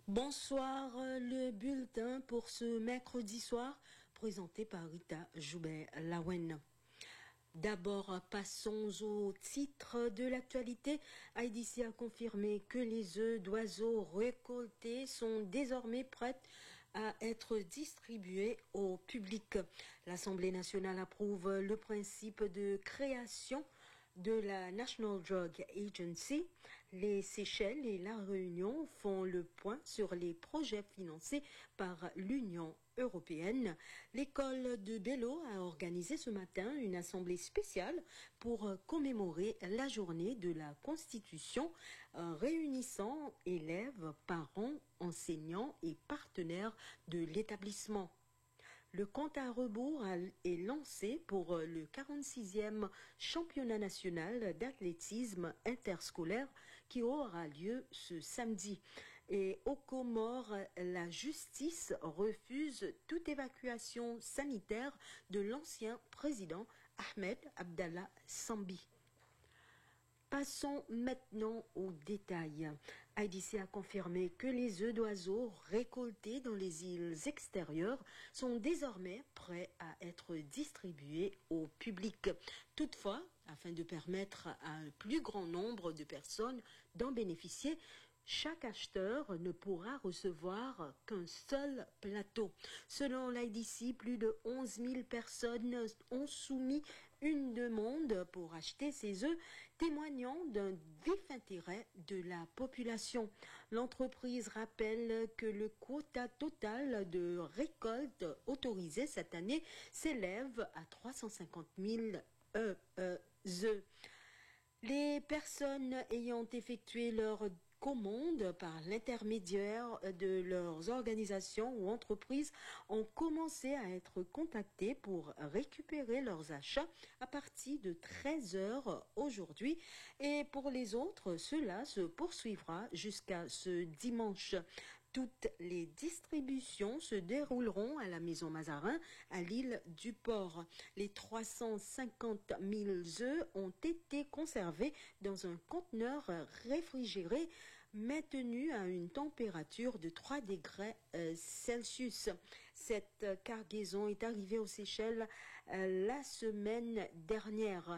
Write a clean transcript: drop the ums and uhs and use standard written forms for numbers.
Bonsoir, le bulletin pour ce mercredi soir, présenté par Rita Joubert-Lawen. D'abord, passons au titre de l'actualité. IDC a confirmé que les œufs d'oiseaux récoltés sont désormais prêts à être distribués au public. L'Assemblée nationale approuve le principe de création de la National Drug Agency. Les Seychelles et la Réunion font le point sur les projets financés par l'Union européenne. L'école de Bello a organisé ce matin une assemblée spéciale pour commémorer la journée de la Constitution, réunissant élèves, parents, enseignants et partenaires de l'établissement. Le compte à rebours est lancé pour le 46e championnat national d'athlétisme interscolaire qui aura lieu ce samedi. Et aux Comores, la justice refuse toute évacuation sanitaire de l'ancien président Ahmed Abdallah Sambi. Passons maintenant aux détails. IDC a confirmé que les œufs d'oiseaux récoltés dans les îles extérieures sont désormais prêts à être distribués au public. Toutefois, afin de permettre à un plus grand nombre de personnes d'en bénéficier, chaque acheteur ne pourra recevoir qu'un seul plateau. Selon l'IDC, plus de 11 000 personnes ont soumis une demande pour acheter ces œufs, témoignant d'un vif intérêt de la population. L'entreprise rappelle que le quota total de récolte autorisé cette année s'élève à 350 000 œufs. Les personnes ayant effectué leur commandes par l'intermédiaire de leurs organisations ou entreprises ont commencé à être contactées pour récupérer leurs achats à partir de 13 heures aujourd'hui. Et pour les autres, cela se poursuivra jusqu'à ce dimanche. Toutes les distributions se dérouleront à la Maison Mazarin, à l'île du Port. Les 350 000 œufs ont été conservés dans un conteneur réfrigéré maintenu à une température de 3 degrés Celsius. Cette cargaison est arrivée aux Seychelles la semaine dernière.